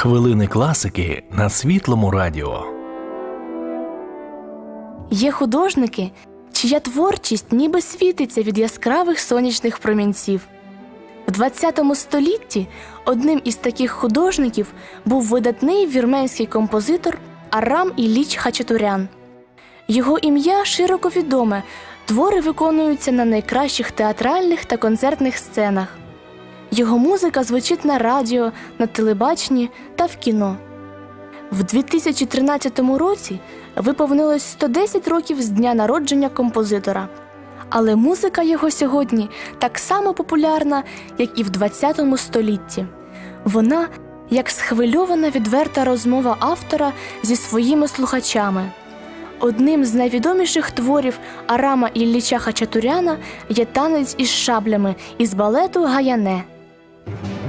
Хвилини класики на Світлому радіо. Є художники, чия творчість ніби світиться від яскравих сонячних промінців. В ХХ столітті одним із таких художників був видатний вірменський композитор Арам Ілліч Хачатурян. Його ім'я широко відоме, твори виконуються на найкращих театральних та концертних сценах. Його музика звучить на радіо, на телебаченні та в кіно. В 2013 році виповнилось 110 років з дня народження композитора. Але музика його сьогодні так само популярна, як і в ХХ столітті. Вона – як схвильована відверта розмова автора зі своїми слухачами. Одним з найвідоміших творів Арама Ілліча Хачатуряна є «Танець із шаблями» із балету «Гаяне».